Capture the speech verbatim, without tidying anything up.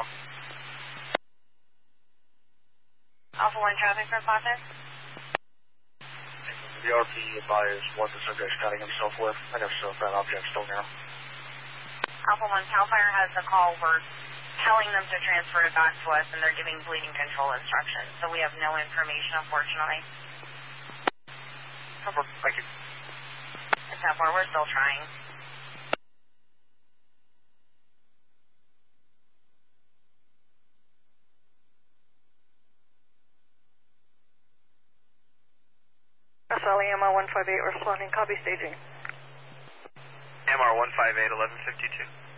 one. Alpha one traffic for Father. The R P advised what the subject's cutting himself with. I guess so, that object still now. Alpha one, CAL FIRE has the call. We're telling them to transfer it back to us, and they're giving bleeding control instructions. So we have no information, unfortunately. Number, thank you. Except for we're still trying. S L E M R one five eight responding, copy staging. M R one five eight, eleven fifty-two.